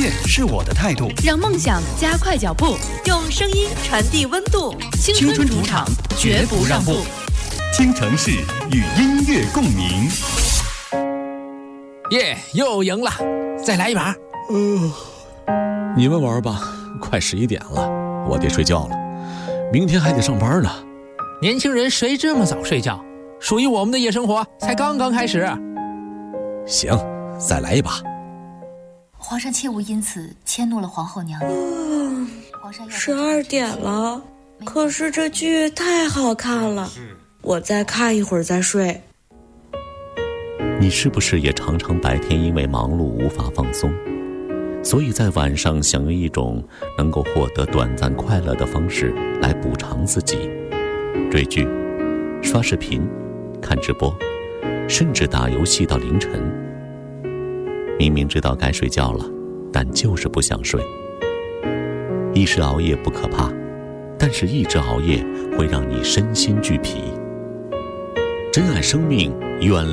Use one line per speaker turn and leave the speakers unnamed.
乐是我的态度，
让梦想加快脚步，
用声音传递温度。
青春主场绝不让步。
京城市与音乐共鸣。
耶，又赢了，再来一把。
你们玩吧，快11点了，我得睡觉了，明天还得上班呢。
年轻人谁这么早睡觉？属于我们的夜生活才刚刚开始。
行，再来一把。
皇上切勿因此迁怒了皇后娘娘。
12点了，可是这剧太好看了，我再看一会儿再睡。
你是不是也常常白天因为忙碌无法放松，所以在晚上想用一种能够获得短暂快乐的方式来补偿自己？追剧、刷视频、看直播，甚至打游戏到凌晨。明明知道该睡觉了，但就是不想睡。一时熬夜不可怕，但是一直熬夜会让你身心俱疲。珍爱生命，远